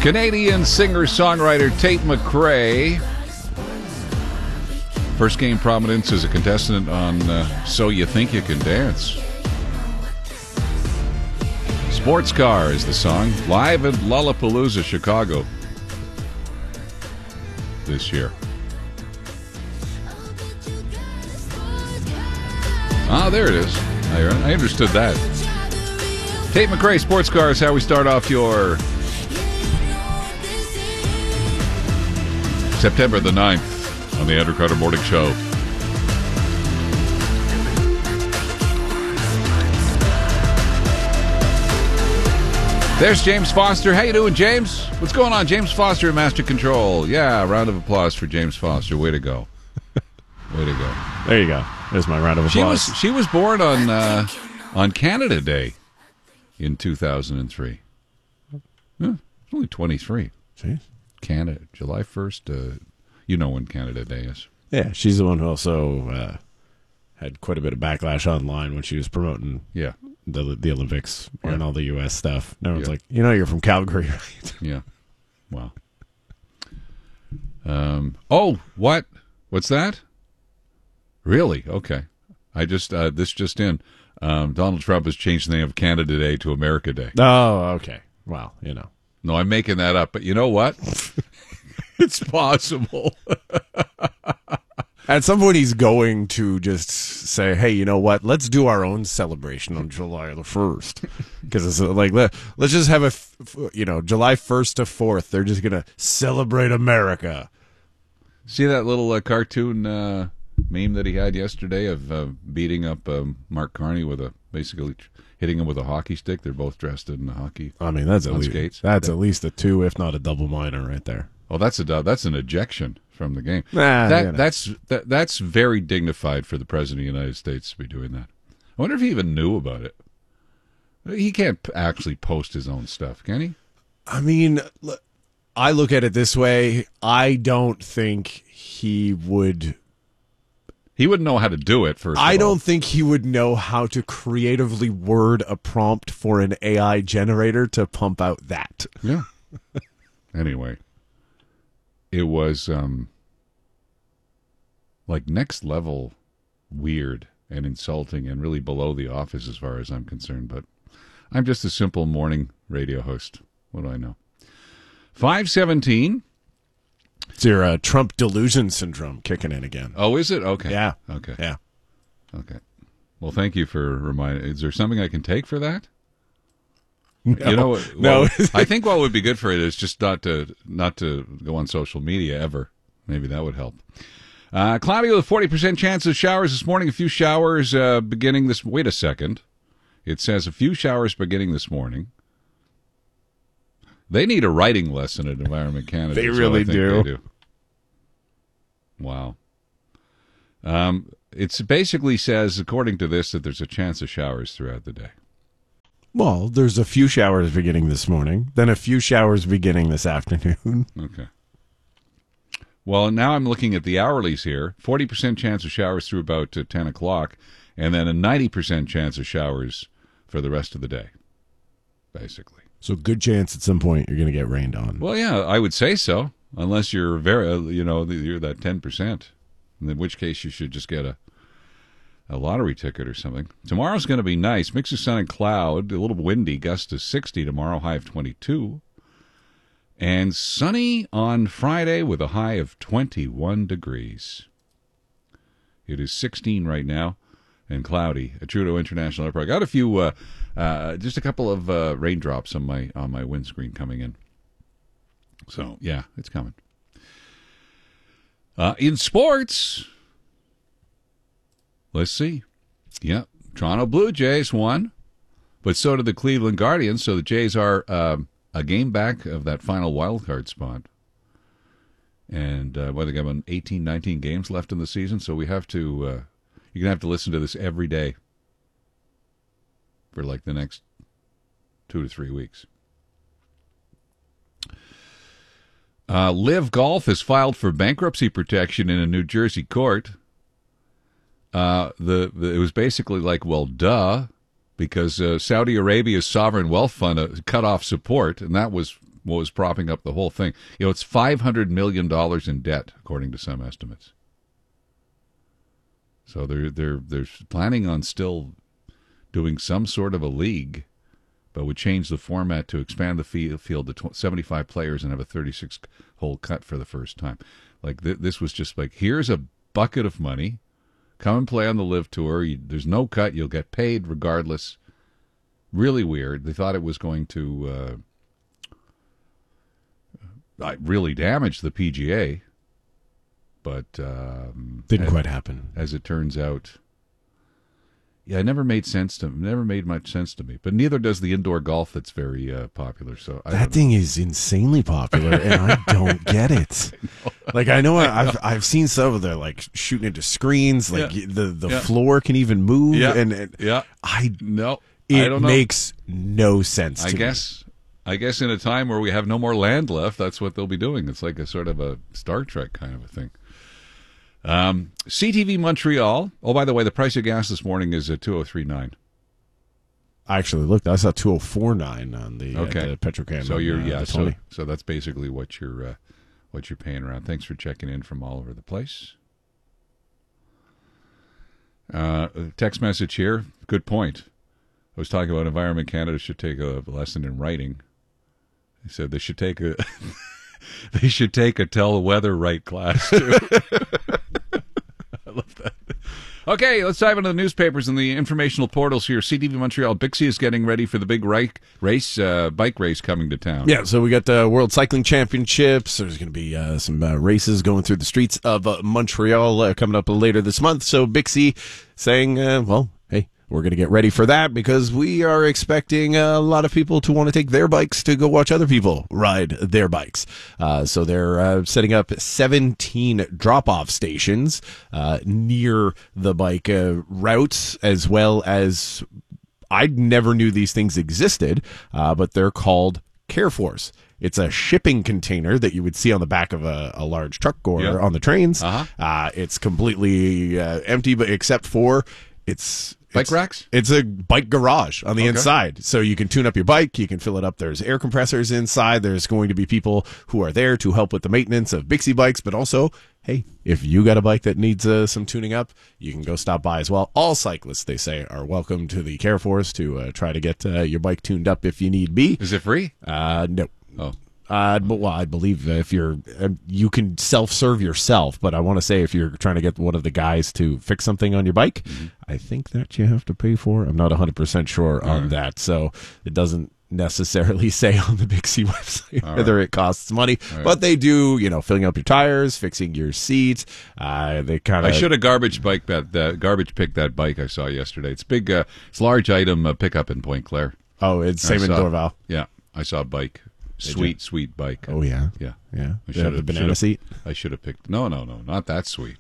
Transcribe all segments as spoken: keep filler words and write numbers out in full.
Canadian singer-songwriter Tate McRae. First gained prominence as a contestant on uh, So You Think You Can Dance. Sports Car is the song. Live at Lollapalooza, Chicago this year. Ah, there it is. I, I understood that. Tate McRae, Sports Car is how we start off your September the ninth on the Andrew Carter Morning Show. There's James Foster. How you doing, James? What's going on? James Foster in Master Control. Yeah, round of applause for James Foster. Way to go. Way to go. There you go. There's my round of applause. She was she was born on uh, on Canada Day in two thousand three. Yeah, only twenty-three. Jeez. Canada, July first. Uh, you know when Canada Day is. Yeah, she's the one who also uh, had quite a bit of backlash online when she was promoting Yeah. the the Olympics Yeah. and all the U S stuff. And everyone's Yeah. like, you know, you're from Calgary, right? Yeah. Wow. Um. Oh, what? What's that? Really? Okay. I just uh, this just in. Um, Donald Trump has changed the name of Canada Day to America Day. Oh, okay. Well, you know. No, I'm making that up, but you know what? It's possible. At some point, he's going to just say, hey, you know what? Let's do our own celebration on July the first. Because it's like, let, let's just have a, f- f- you know, July first to fourth. They're just going to celebrate America. See that little uh, cartoon uh, meme that he had yesterday of uh, beating up um, Mark Carney with a, basically hitting him with a hockey stick? They're both dressed in hockey. I mean, that's, at on least, skates. that's Yeah. at least a two, if not a double minor right there. Oh, that's a that's an ejection from the game. Nah, that you know. that's that, that's very dignified for the president of the United States to be doing that. I wonder if he even knew about it. He can't p- actually post his own stuff, can he? I mean, l- I look at it this way. I don't think he would. He wouldn't know how to do it. First, I of all. don't think he would know how to creatively word a prompt for an A I generator to pump out that. Yeah. Anyway, it was um, like next level weird and insulting and really below the office as far as I'm concerned. But I'm just a simple morning radio host. What do I know? five seventeen. It's your uh, Trump delusion syndrome kicking in again. Oh, is it? Okay. Yeah. Okay. Yeah. Okay. Well, thank you for reminding. Is there something I can take for that? No, You know, what- no. well, I think what would be good for it is just not to not to go on social media ever. Maybe that would help. Uh, cloudy with a forty percent chance of showers this morning. A few showers uh, beginning this. Wait a second. It says a few showers beginning this morning. They need a writing lesson at Environment Canada. They is what really I think do. They do. Wow. Um, it basically says, according to this, that there's a chance of showers throughout the day. Well, there's a few showers beginning this morning, then a few showers beginning this afternoon. Okay. Well, now I'm looking at the hourlies here. forty percent chance of showers through about uh, ten o'clock, and then a ninety percent chance of showers for the rest of the day, basically. So good chance at some point you're going to get rained on. Well, yeah, I would say so, unless you're very, uh, you know, you're that ten percent, in which case you should just get a a lottery ticket or something. Tomorrow's going to be nice. Mix of sun and cloud, a little windy, gust to sixty tomorrow, high of twenty-two. And sunny on Friday with a high of twenty-one degrees. It is sixteen right now and cloudy at Trudeau International Airport. I got a few, uh, uh, just a couple of uh, raindrops on my on my windscreen coming in. So, yeah, it's coming. Uh, in sports, let's see. Yeah, Toronto Blue Jays won, but so did the Cleveland Guardians. So the Jays are um, a game back of that final wild card spot. And uh, well, they got eighteen, nineteen games left in the season, so we have to. Uh, you're gonna have to listen to this every day for like the next two to three weeks. Uh, Live Golf has filed for bankruptcy protection in a New Jersey court. Uh, the, the it was basically like, well, duh, because uh, Saudi Arabia's sovereign wealth fund uh, cut off support, and that was what was propping up the whole thing. You know, it's five hundred million dollars in debt, according to some estimates. So they're they're they're planning on still doing some sort of a league, but would change the format to expand the field to seventy-five players and have a thirty-six hole cut for the first time. Like th- this was just like, here's a bucket of money, come and play on the Live Tour. You, there's no cut, you'll get paid regardless. Really weird. They thought it was going to uh, really damage the P G A, but um, didn't as, quite happen, as it turns out. Yeah, it never made sense to never made much sense to me. But neither does the indoor golf that's very uh, popular. So I that thing is insanely popular, and I don't get it. I like I know, I I've I've seen some of them like shooting into screens, like yeah. the the yeah. floor can even move, yeah. and, and yeah, I no, it I don't know. makes no sense. I to guess me. I guess in a time where we have no more land left, that's what they'll be doing. It's like a sort of a Star Trek kind of a thing. Um, C T V Montreal. Oh, by the way, the price of gas this morning is at two oh three nine. I actually looked. I saw two oh four nine on the, okay. uh, the Petrochem. So you're uh, yeah. the So so that's basically what you're uh, what you're paying around. Thanks for checking in from all over the place. Uh, text message here. Good point. I was talking about Environment Canada should take a lesson in writing. He said they should take a they should take a tell the weather right class too. I love that. Okay, let's dive into the newspapers and the informational portals here. C T V Montreal, Bixie is getting ready for the big race, uh, bike race coming to town. Yeah, so we got the World Cycling Championships. There's going to be uh, some uh, races going through the streets of uh, Montreal uh, coming up later this month. So Bixie saying, uh, well, hey, we're going to get ready for that because we are expecting a lot of people to want to take their bikes to go watch other people ride their bikes. Uh, so they're uh, setting up seventeen drop-off stations uh, near the bike uh, routes, as well as I never knew these things existed, uh, but they're called Careforce. It's a shipping container that you would see on the back of a, a large truck or yeah. on the trains. Uh-huh. Uh, it's completely uh, empty, but except for it's Bike it's, racks? It's a bike garage on the Okay. inside. So you can tune up your bike. You can fill it up. There's air compressors inside. There's going to be people who are there to help with the maintenance of Bixie bikes. But also, hey, if you got a bike that needs uh, some tuning up, you can go stop by as well. All cyclists, they say, are welcome to the Careforce to uh, try to get uh, your bike tuned up if you need be. Is it free? Uh, no. Oh. Uh, but well, I believe if you're, uh, you can self-serve yourself. But I want to say if you're trying to get one of the guys to fix something on your bike, mm-hmm. I think that you have to pay for. I'm not one hundred percent sure All on right. that, so it doesn't necessarily say on the Bixie website All whether right. it costs money. All right. But they do, you know, filling up your tires, fixing your seats. Uh, they kind I of should have garbage bike that, that garbage picked that bike I saw yesterday. It's big, uh, it's large item uh, pickup in Point Claire. Oh, it's same I in saw- Dorval. Yeah, I saw a bike. Sweet, sweet bike. Oh yeah, Yeah. yeah. I The, should've- the banana should've- seat. I should have picked. No, no, no, not that sweet.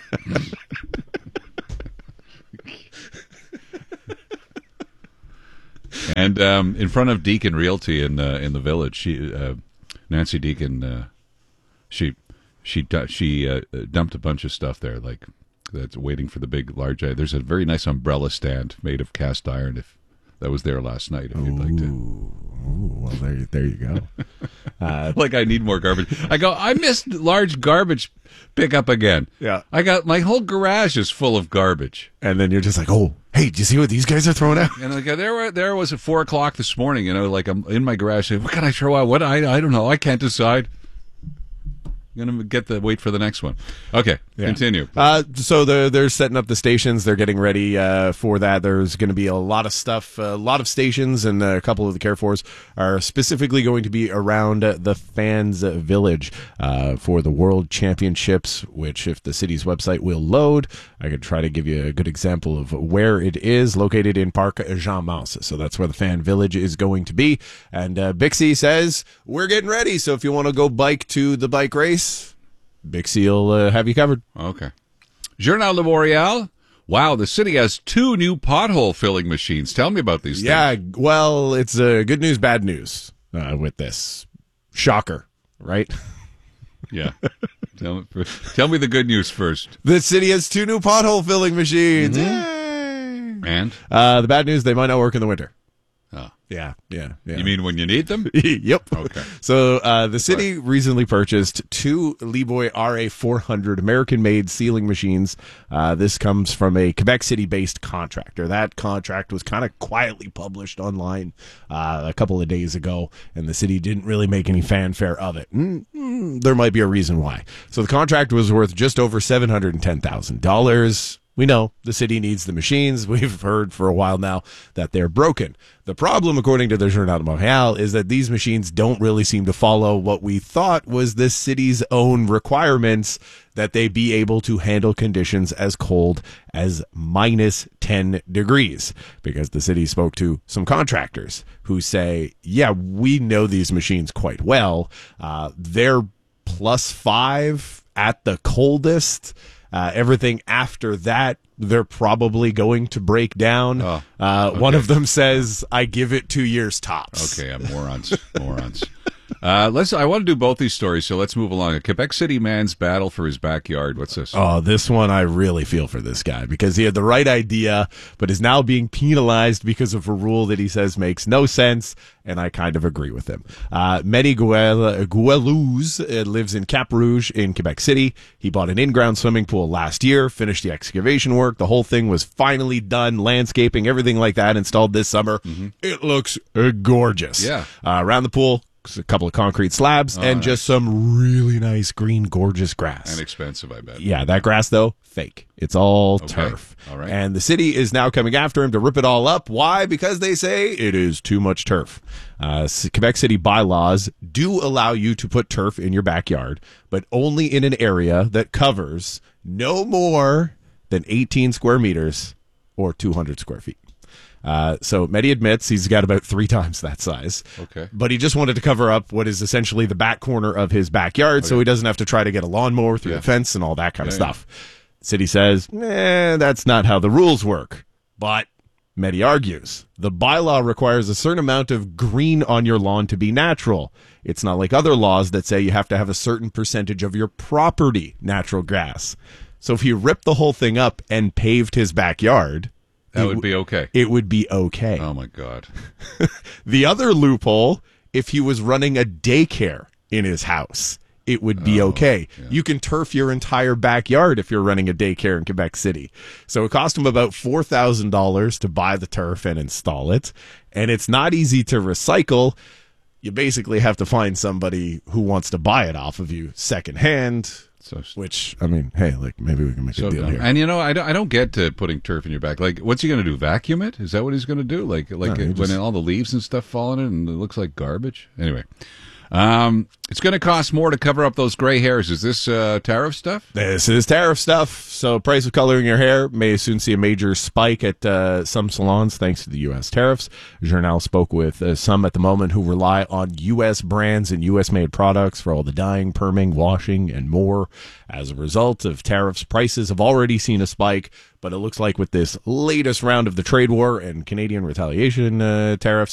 And um, in front of Deacon Realty in uh, in the village, she uh, Nancy Deacon, uh, she she du- she uh, dumped a bunch of stuff there, like that's waiting for the big large. There's a very nice umbrella stand made of cast iron. If that was there last night, if you'd like to. Ooh, well, there, you- there you go. Uh, Like I need more garbage. I go. I missed large garbage pickup again. Yeah. I got my whole garage is full of garbage. and then you're just like, oh, hey, do you see what these guys are throwing out? And like there, were, there was at four o'clock this morning. You know, like I'm in my garage. Saying, what can I throw out? What I I don't know. I can't decide. I'm gonna get the wait for the next one. Okay, Yeah. continue. Uh, so they're, they're setting up the stations. They're getting ready uh, for that. There's going to be a lot of stuff, a lot of stations, and a couple of the Careforce are specifically going to be around uh, the fans village uh, for the World Championships, which if the city's website will load, I could try to give you a good example of where it is, located in Parc Jean Mance. So that's where the fan village is going to be. And uh, Bixie says, we're getting ready. So if you want to go bike to the bike race, Bixie will uh, have you covered. Okay. Journal de Montréal. Wow, the city has two new pothole filling machines. Tell me about these Yeah, things. well, it's uh, good news, bad news uh, with this. Shocker, right? Yeah. tell, me, tell me the good news first. The city has two new pothole filling machines. Mm-hmm. Yay! And Uh, the bad news, they might not work in the winter. Oh. Yeah, yeah, yeah. You mean when you need them? Yep. Okay. So uh, the city recently purchased two Liboy R A four hundred American-made sealing machines. Uh, this comes from a Quebec City-based contractor. That contract was kind of quietly published online uh, a couple of days ago, and the city didn't really make any fanfare of it. Mm-hmm. There might be a reason why. So the contract was worth just over seven hundred ten thousand dollars. We know the city needs the machines. We've heard for a while now that they're broken. The problem, according to the Journal de Montréal, is that these machines don't really seem to follow what we thought was the city's own requirements, that they be able to handle conditions as cold as minus ten degrees. Because the city spoke to some contractors who say, yeah, we know these machines quite well. Uh, they're plus five at the coldest. Uh, everything after that, they're probably going to break down. Oh, uh, okay. One of them says, I give it two years tops. Okay, I'm morons. morons. Uh, let's. I want to do both these stories, so let's move along. A Quebec City man's battle for his backyard. What's this? Oh, this one I really feel for this guy because he had the right idea, but is now being penalized because of a rule that he says makes no sense, and I kind of agree with him. Uh, Mehdi Gouelouz uh, lives in Cap Rouge in Quebec City. He bought an in-ground swimming pool last year, finished the excavation work. The whole thing was finally done, landscaping, everything like that installed this summer. Mm-hmm. It looks uh, gorgeous. Yeah. Uh, around the pool, a couple of concrete slabs, oh, and nice. just some really nice green, gorgeous grass. And expensive, I bet. Yeah, that grass, though, fake. It's all Okay. turf. All right. And the city is now coming after him to rip it all up. Why? Because they say it is too much turf. Uh, Quebec City bylaws do allow you to put turf in your backyard, but only in an area that covers no more than eighteen square meters or two hundred square feet. Uh, so Mehdi admits he's got about three times that size. Okay. But he just wanted to cover up what is essentially the back corner of his backyard, Okay. so he doesn't have to try to get a lawnmower through Yeah. the fence and all that kind of Yeah, yeah. stuff. City says, eh, that's not how the rules work. But Mehdi argues the bylaw requires a certain amount of green on your lawn to be natural. It's not like other laws that say you have to have a certain percentage of your property natural grass. So if he ripped the whole thing up and paved his backyard, That it would w- be okay. it would be okay. Oh, my God. The other loophole, if he was running a daycare in his house, it would be Oh, okay. yeah. You can turf your entire backyard if you're running a daycare in Quebec City. So it cost him about four thousand dollars to buy the turf and install it. And it's not easy to recycle. You basically have to find somebody who wants to buy it off of you secondhand, So, which, I mean, hey, like maybe we can make so a deal dumb. here. And, you know, I don't, I don't get to putting turf in your back. Like, what's he going to do? Vacuum it? Is that what he's going to do? Like, like No, he when just- all the leaves and stuff fall in it and it looks like garbage? Anyway. Um, it's going to cost more to cover up those gray hairs. Is this uh, tariff stuff? This is tariff stuff. So price of coloring your hair may soon see a major spike at uh, some salons thanks to the U S tariffs. Journal spoke with uh, some at the moment who rely on U S brands and U S made products for all the dyeing, perming, washing, and more. As a result of tariffs, prices have already seen a spike, but it looks like with this latest round of the trade war and Canadian retaliation uh, tariffs,